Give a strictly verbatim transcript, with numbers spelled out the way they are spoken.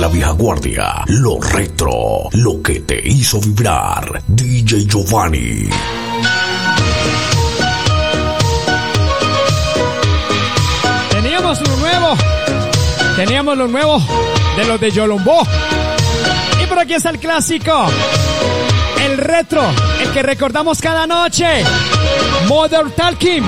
vieja guardia, lo retro, lo que te hizo vibrar. D J Giovanni. Teníamos lo nuevo, teníamos lo nuevo de los de Yolombó. Y por aquí está el clásico, el retro, el que recordamos cada noche. Modern Talking.